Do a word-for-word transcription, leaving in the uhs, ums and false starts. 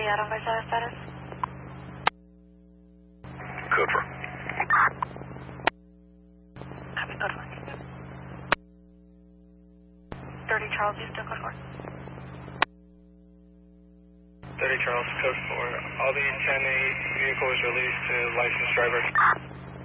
Adam Visalia status? Code four. Copy, code four. thirty Charles, you still code four? thirty Charles, code four. All the ten eight vehicle is released to licensed driver.